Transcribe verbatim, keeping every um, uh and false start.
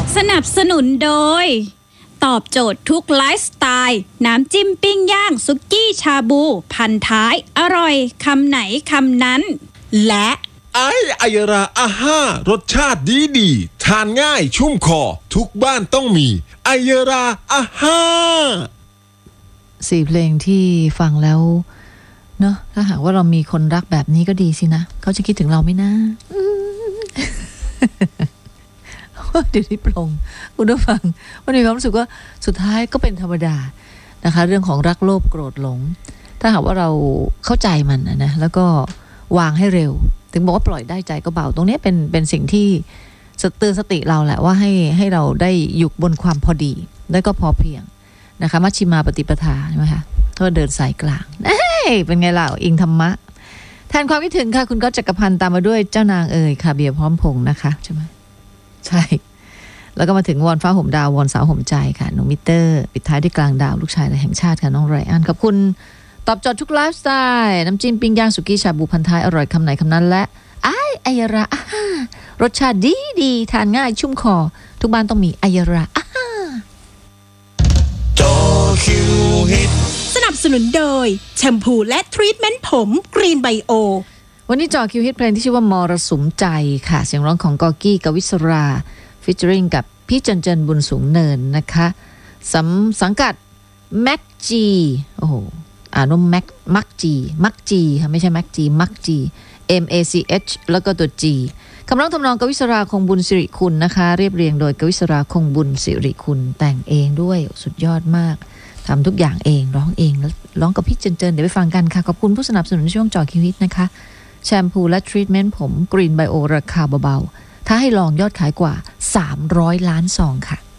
สนับสนุนโดยตอบโจทย์ทุกไลฟ์สไตล์น้ำจิ้มปิ้งย่างสุกี้ชาบูพันท้ายอร่อยคำไหนคำนั้นและไอไอยราอาห้ารสชาติดีดีทานง่ายชุ่มคอทุกบ้านต้องมีไอยราอาห้าสี่เพลงที่ฟังแล้วเนาะถ้าหากว่าเรามีคนรักแบบนี้ก็ดีสินะเขาจะคิดถึงเราไหมนะเดี๋ยวนี้ปลงคุณผู้ฟังวันนี้ความรู้สึกว่าสุดท้ายก็เป็นธรรมดานะคะเรื่องของรักโลภโกรธหลงถ้าหากว่าเราเข้าใจมันนะแล้วก็วางให้เร็วถึงบอกว่าปล่อยได้ใจก็เบาตรงนี้เป็นเป็นสิ่งที่เตือนสติเราแหละว่าให้ให้เราได้อยู่บนความพอดีและก็พอเพียงนะคะมัชฌิมาปฏิปทาใช่ไหมคะก็เดินสายกลางเฮ้ยเป็นไงล่ะอิงธรรมะแทนความคิดถึงค่ะคุณก็จักรพันธ์ตามมาด้วยเจ้านางเอ๋ยค่ะเบียร์พร้อมพงษ์นะคะใช่ไหมใช่แล้วก็มาถึงวอนฟ้าห่มดาววอนสาวห่มใจค่ะน้องมิเตอร์ปิดท้ายด้วยกลางดาวลูกชายแห่งชาติค่ะน้องไรอันขอบคุณตอบโจทย์ทุกไลฟ์สไตล์น้ำจิ้มปิ้งย่างสุกี้ชาบูพันท้ายอร่อยคำไหนคำนั้นและไอไอยระอ่ารสชาติดีดีทานง่ายชุ่มคอทุกบ้านต้องมีไอยระอ่าจอคิวฮิตสนับสนุนโดยแชมพูและทรีทเมนต์ผมกรีนไบโอวันนี้จอคิวฮิตเพลงที่ชื่อว่ามรสุมใจค่ะเสียงร้องของกอกี้กวิศราฟีเจอริงกับพี่เจนเจนบุญสูงเนินนะคะสำสังกัดแม็กจีโอ้โหอ่านว่าแม็กมักจีมักจีค่ะไม่ใช่แม็กจีมักจี M A C H แล้วก็ตัว G คำร้องทำนองกวิศราคงบุญสิริคุณนะคะเรียบเรียงโดยกวิศราคงบุญสิริคุณแต่งเองด้วยสุดยอดมากทำทุกอย่างเองร้องเองแล้วร้องกับพี่เจนเจนเดี๋ยวไปฟังกันค่ะขอบคุณผู้สนับสนุนช่วงจอคิวฮิตนะคะแชมพูและทรีทเมนต์ผมกรีนไบโอราคาเบาๆถ้าให้ลองยอดขายกว่าสามร้อยล้านซองค่ะ